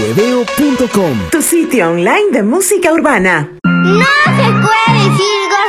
www.veo.com. Tu sitio online de música urbana. No se puede decir